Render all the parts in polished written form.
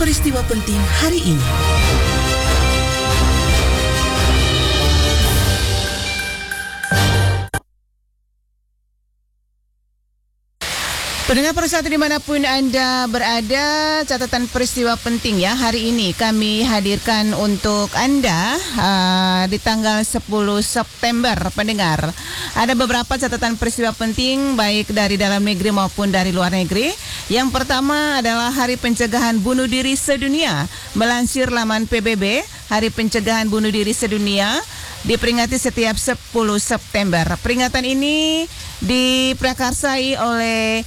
peristiwa penting hari ini. Pendengar Persatu dimanapun Anda berada, catatan peristiwa penting ya hari ini kami hadirkan untuk Anda di tanggal 10 September. Pendengar, ada beberapa catatan peristiwa penting baik dari dalam negeri maupun dari luar negeri. Yang pertama adalah Hari Pencegahan Bunuh Diri Sedunia. Melansir laman PBB, Hari Pencegahan Bunuh Diri Sedunia diperingati setiap 10 September. Peringatan ini diprakarsai oleh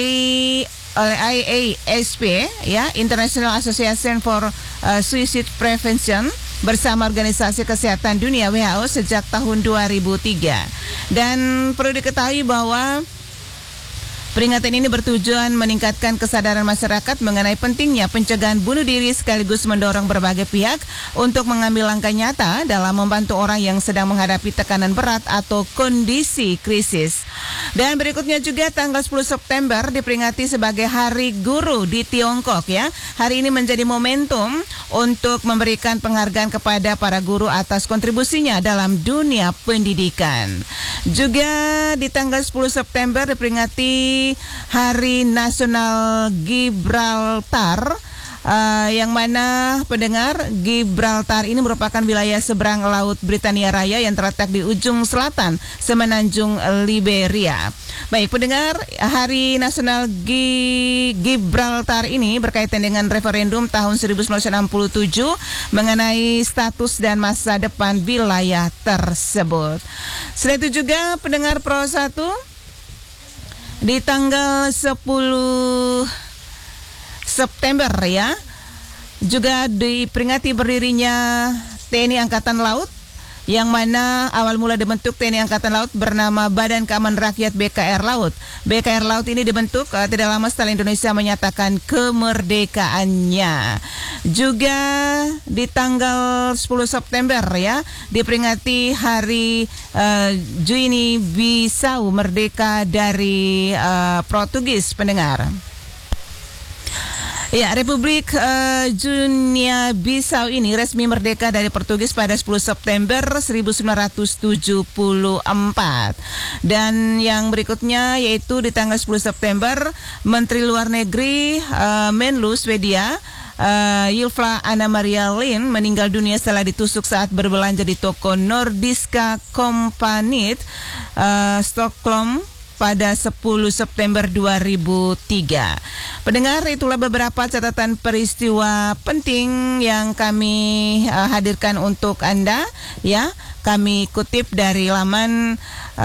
IASP ya, International Association for Suicide Prevention bersama Organisasi Kesehatan Dunia WHO sejak tahun 2003. Dan perlu diketahui bahwa peringatan ini bertujuan meningkatkan kesadaran masyarakat mengenai pentingnya pencegahan bunuh diri sekaligus mendorong berbagai pihak untuk mengambil langkah nyata dalam membantu orang yang sedang menghadapi tekanan berat atau kondisi krisis. Dan berikutnya juga tanggal 10 September diperingati sebagai Hari Guru di Tiongkok ya. Hari ini menjadi momentum untuk memberikan penghargaan kepada para guru atas kontribusinya dalam dunia pendidikan. Juga di tanggal 10 September diperingati Hari Nasional Gibraltar, yang mana pendengar, Gibraltar ini merupakan wilayah seberang Laut Britania Raya yang terletak di ujung selatan semenanjung Liberia. Baik pendengar, Hari Nasional Gibraltar ini berkaitan dengan referendum tahun 1967 mengenai status dan masa depan wilayah tersebut. Selain itu juga pendengar Pro 1, di tanggal 10 September ya, juga diperingati berdirinya TNI Angkatan Laut, yang mana awal mula dibentuk TNI Angkatan Laut bernama Badan Keamanan Rakyat BKR Laut. BKR Laut ini dibentuk tidak lama setelah Indonesia menyatakan kemerdekaannya. Juga di tanggal 10 September ya, diperingati Hari Guinea Bissau merdeka dari Portugis, pendengar. Ya, Republik Guinea Bissau ini resmi merdeka dari Portugis pada 10 September 1974. Dan yang berikutnya yaitu di tanggal 10 September, Menteri Luar Negeri Menlu Swedia Ylva Anna Maria Lind meninggal dunia setelah ditusuk saat berbelanja di toko Nordiska Kompanit, Stockholm pada 10 September 2003. Pendengar, itulah beberapa catatan peristiwa penting yang kami hadirkan untuk Anda ya. Kami kutip dari laman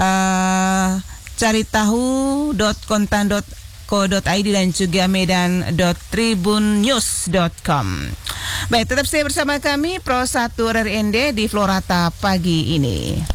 caritahu.kontan.co.id dan juga medan.tribunnews.com. Baik, tetap stay bersama kami Pro 1 RRND di Florata pagi ini.